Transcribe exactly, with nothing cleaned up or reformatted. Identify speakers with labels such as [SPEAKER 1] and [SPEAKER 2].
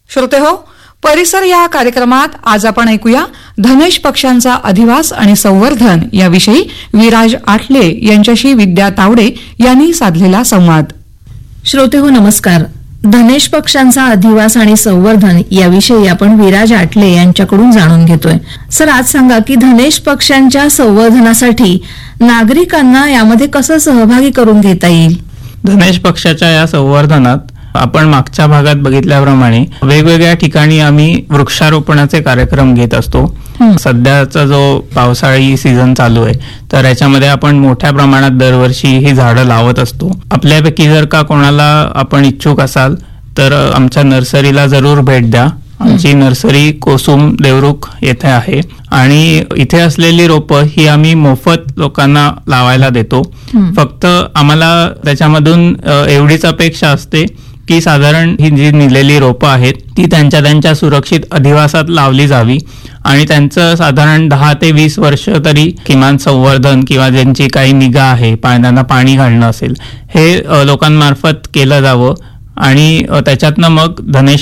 [SPEAKER 1] श्रोतेहो, परिसर या कार्यक्रमात आज आपण ऐकूया धनेश पक्ष्यांचा अधिवास आणि संवर्धन याविषयी विराज आठले यांच्याशी विद्या तावडे यांनी साधलेला संवाद.
[SPEAKER 2] श्रोतेहो नमस्कार. धनेश पक्ष्यांचा अधिवास आणि संवर्धन याविषयी आपण विराज आठले यांच्याकडून जाणून घेतोय. सर, आज सांगा की धनेश पक्ष्यांच्या संवर्धनासाठी नागरिकांना यामध्ये कसं सहभागी करून घेता येईल?
[SPEAKER 3] धनेश पक्ष्याच्या या संवर्धनात आपण मागच्या भागात बघितल्याप्रमाणे वेगवेगळ्या ठिकाणी आम्ही वृक्षारोपणाचे कार्यक्रम घेत असतो. सध्याचा जो पावसाळी सीझन चालू आहे तर याच्यामध्ये आपण मोठ्या प्रमाणात दरवर्षी ही झाडं लावत असतो. आपल्यापैकी जर का कोणाला आपण इच्छुक असाल तर आमच्या नर्सरीला जरूर भेट द्या. आमची नर्सरी कोसुम देवरुख येथे आहे आणि इथे असलेली रोपं ही आम्ही मोफत लोकांना लावायला देतो. फक्त आम्हाला त्याच्यामधून एवढीच अपेक्षा असते की साधारण ही जी निलेली रोपं आहेत ती त्यांच्या त्यांच्या सुरक्षित अधिवासात लावली जावी आणि त्यांचं साधारण दहा ते वीस वर्ष तरी किमान संवर्धन किंवा ज्यांची काही निगा आहे, पाण्याला पाणी घालणं असेल, हे लोकांमार्फत केलं जावं आणि त्याच्यातनं मग धनेश